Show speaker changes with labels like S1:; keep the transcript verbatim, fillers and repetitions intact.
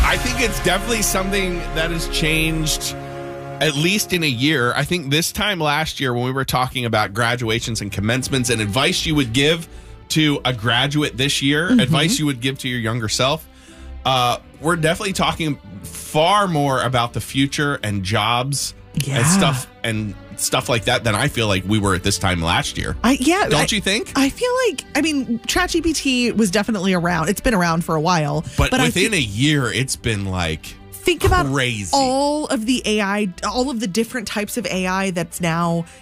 S1: I think it's definitely something that has changed at least in a year. I think this time last year when we were talking about graduations and commencements and advice you would give to a graduate this year, mm-hmm. advice you would give to your younger self, uh, we're definitely talking far more about the future and jobs
S2: yeah.
S1: and stuff and stuff like that than I feel like we were at this time last year.
S2: I, yeah,
S1: Don't
S2: I,
S1: you think?
S2: I feel like, I mean, ChatGPT was definitely around. It's been around for a while.
S1: But,
S2: but
S1: within
S2: th-
S1: a year, it's been like
S2: think about
S1: crazy.
S2: all of the A I, all of the different types of A I that's now